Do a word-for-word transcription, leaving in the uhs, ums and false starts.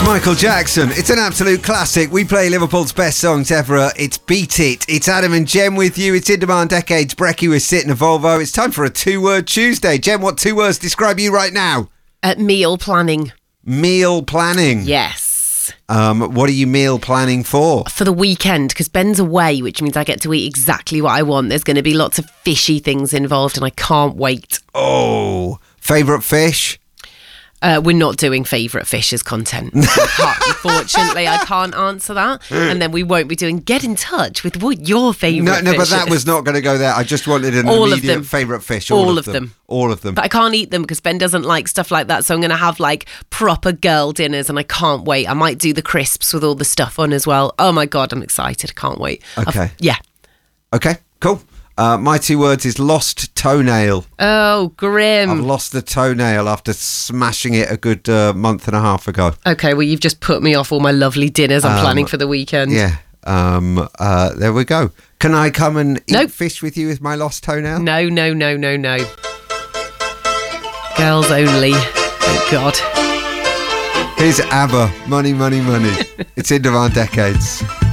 Michael Jackson. It's an absolute classic. We play Liverpool's best songs ever. It's Beat It. It's Adam and Jem with you. It's In Demand Decades. Brecky with Sit in a Volvo. It's time for a two-word Tuesday. Jem, what two words describe you right now? Uh, meal planning. Meal planning. Yes. Um, what are you meal planning for? For the weekend, because Ben's away, which means I get to eat exactly what I want. There's going to be lots of fishy things involved and I can't wait. Oh, favourite fish? Uh, we're not doing favourite fish as content. I can't, unfortunately, I can't answer that. And then we won't be doing get in touch with what your favourite No, no, fish but that is. was not going to go there. I just wanted an All of immediate them. favourite fish. All, All of of them. them. All of them. But I can't eat them because Ben doesn't like stuff like that. So I'm going to have like proper girl dinners and I can't wait. I might do the crisps with all the stuff on as well. Oh my God, I'm excited. I can't wait. Okay. I've, yeah. Okay, cool. Uh, my two words is lost toenail. Oh, grim. I've lost the toenail after smashing it a good uh, month and a half ago. Okay, well, you've just put me off all my lovely dinners I'm Um, planning for the weekend. Yeah. Um, uh, there we go. Can I come and eat Nope. fish with you with my lost toenail? No, no, no, no, no. Girls only. Thank God. Here's ABBA. Money, money, money. It's In Demand Decades.